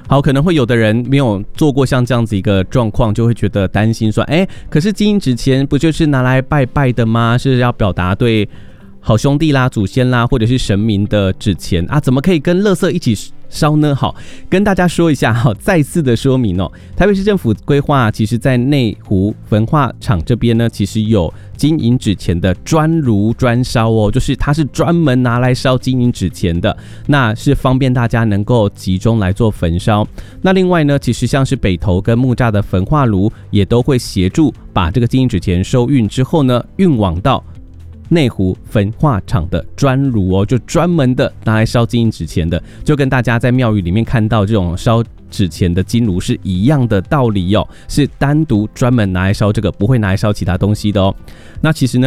好，可能会有的人没有做过像这样子一个状况，就会觉得担心说，可是金银纸钱不就是拿来拜拜的吗？是要表达对好兄弟啦、祖先啦，或者是神明的纸钱啊，怎么可以跟垃圾一起烧呢？好，跟大家说一下，再次的说明哦，台北市政府规划，其实在内湖焚化厂这边呢，其实有金银纸钱的专炉专烧哦，就是它是专门拿来烧金银纸钱的，那是方便大家能够集中来做焚烧。那另外呢，其实像是北投跟木栅的焚化炉也都会协助把这个金银纸钱收运之后呢，运往到内湖焚化厂的专炉哦，就专门的拿来烧金银纸钱的，就跟大家在庙宇里面看到这种烧纸钱的金炉是一样的道理哦，是单独专门拿来烧这个，不会拿来烧其他东西的哦。那其实呢，